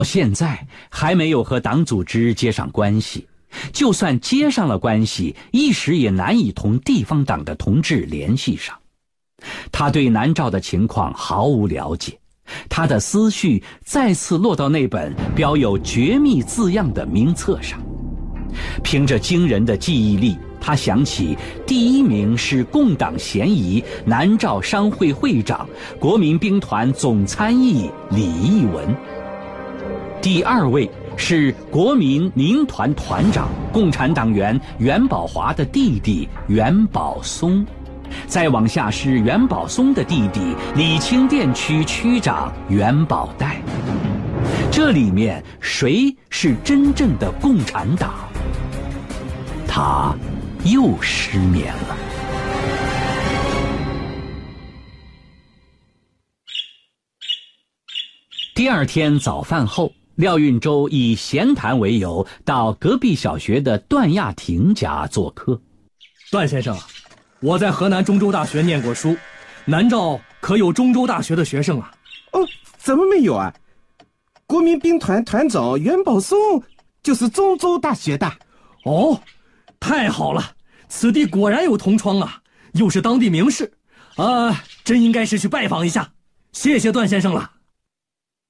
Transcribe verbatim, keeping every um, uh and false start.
现在还没有和党组织接上关系，就算接上了关系，一时也难以同地方党的同志联系上。他对南诏的情况毫无了解，他的思绪再次落到那本标有绝密字样的名册上。凭着惊人的记忆力，他想起第一名是共党嫌疑南诏商会会长、国民兵团总参议李义文，第二位是国民民团团长、共产党员袁宝华的弟弟袁宝松，再往下是袁宝松的弟弟李清店区区长袁宝岱。这里面谁是真正的共产党？他又失眠了。第二天早饭后，廖运周以闲谈为由到隔壁小学的段亚亭家做客。 段先生，我在河南中州大学念过书，南诏可有中州大学的学生啊？ 哦，怎么没有啊？国民兵团团长袁宝松就是中州大学的。 哦，太好了，此地果然有同窗啊，又是当地名士，啊，真应该是去拜访一下。谢谢段先生了。